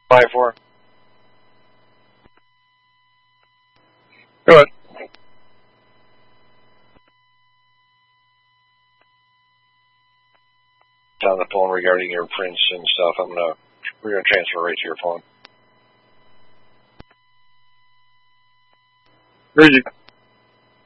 5-4. Go ahead. On the phone regarding your prints and stuff. We're gonna transfer right to your phone. Crazy.